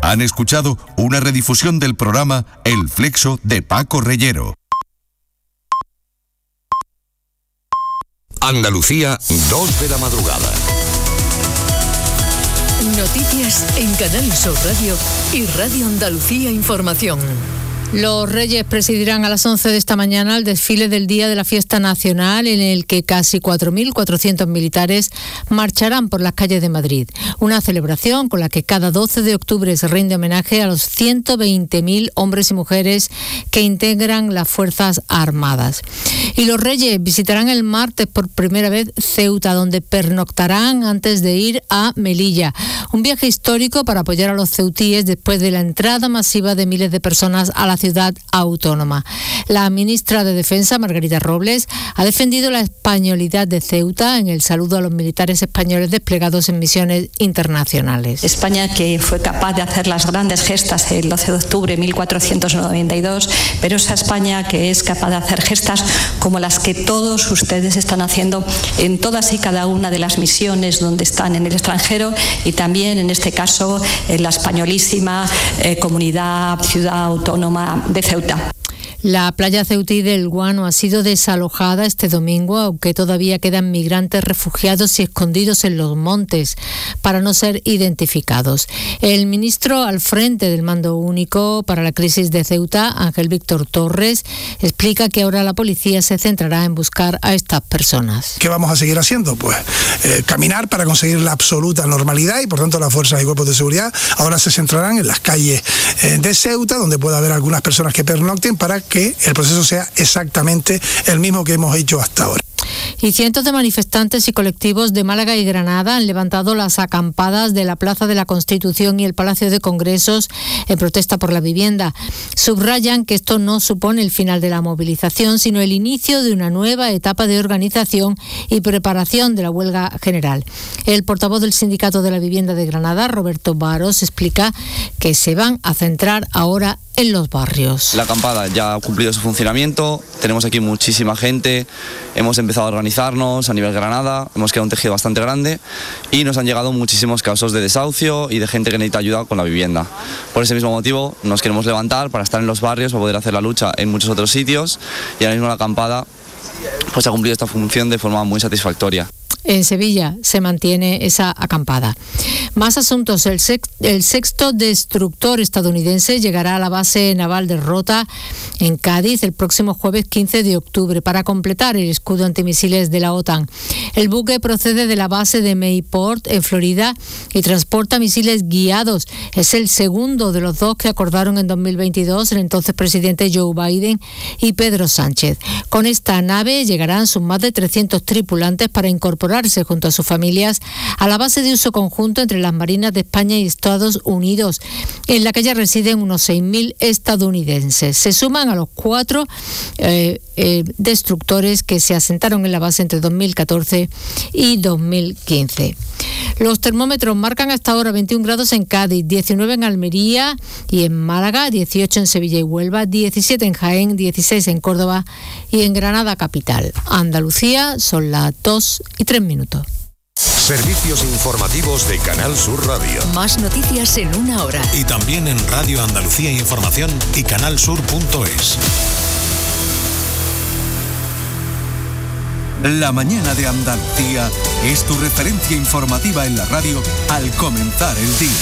Han escuchado una redifusión del programa El Flexo de Paco Reyero. Andalucía, 2 de la madrugada. Noticias en Canal Sur Radio y Radio Andalucía Información. Los Reyes presidirán a las 11 de esta mañana el desfile del Día de la Fiesta Nacional, en el que casi 4.400 militares marcharán por las calles de Madrid. Una celebración con la que cada 12 de octubre se rinde homenaje a los 120.000 hombres y mujeres que integran las Fuerzas Armadas. Y los Reyes visitarán el martes por primera vez Ceuta, donde pernoctarán antes de ir a Melilla. Un viaje histórico para apoyar a los ceutíes después de la entrada masiva de miles de personas a la ciudad autónoma. La ministra de Defensa, Margarita Robles, ha defendido la españolidad de Ceuta en el saludo a los militares españoles desplegados en misiones internacionales. España, que fue capaz de hacer las grandes gestas el 12 de octubre de 1492, pero esa España que es capaz de hacer gestas como las que todos ustedes están haciendo en todas y cada una de las misiones donde están en el extranjero, y también en este caso en la españolísima comunidad, ciudad autónoma de Ceuta. La playa ceutí del Guano ha sido desalojada este domingo, aunque todavía quedan migrantes refugiados y escondidos en los montes para no ser identificados. El ministro al frente del Mando Único para la crisis de Ceuta, Ángel Víctor Torres, explica que ahora la policía se centrará en buscar a estas personas. ¿Qué vamos a seguir haciendo? Pues caminar para conseguir la absoluta normalidad, y por tanto las fuerzas y cuerpos de seguridad ahora se centrarán en las calles de Ceuta, donde pueda haber algunas personas que pernocten, para que el proceso sea exactamente el mismo que hemos hecho hasta ahora. Y cientos de manifestantes y colectivos de Málaga y Granada han levantado las acampadas de la Plaza de la Constitución y el Palacio de Congresos en protesta por la vivienda. Subrayan que esto no supone el final de la movilización, sino el inicio de una nueva etapa de organización y preparación de la huelga general. El portavoz del Sindicato de la Vivienda de Granada, Roberto Baros, explica que se van a centrar ahora en los barrios. La acampada ya ha cumplido su funcionamiento, tenemos aquí muchísima gente, hemos empezado a organizarnos a nivel Granada, hemos creado un tejido bastante grande y nos han llegado muchísimos casos de desahucio y de gente que necesita ayuda con la vivienda. Por ese mismo motivo nos queremos levantar para estar en los barrios, para poder hacer la lucha en muchos otros sitios, y ahora mismo la acampada pues ha cumplido esta función de forma muy satisfactoria. En Sevilla se mantiene esa acampada. Más asuntos. El sexto destructor estadounidense llegará a la base naval de Rota, en Cádiz, el próximo jueves 15 de octubre para completar el escudo antimisiles de la OTAN. El buque procede de la base de Mayport, en Florida, y transporta misiles guiados. Es el segundo de los dos que acordaron en 2022 el entonces presidente Joe Biden y Pedro Sánchez. Con esta nave llegarán sus más de 300 tripulantes para incorporarse junto a sus familias a la base de uso conjunto entre las Marinas de España y Estados Unidos, en la que ya residen unos 6.000 estadounidenses. Se suman a los 4 destructores que se asentaron en la base entre 2014 y 2015. Los termómetros marcan hasta ahora 21 grados en Cádiz, 19 en Almería y en Málaga, 18 en Sevilla y Huelva, 17 en Jaén, 16 en Córdoba y en Granada capital. Andalucía, son las 2:03. Servicios informativos de Canal Sur Radio. Más noticias en una hora. Y también en Radio Andalucía Información y canalsur.es. La mañana de Andalucía es tu referencia informativa en la radio al comenzar el día.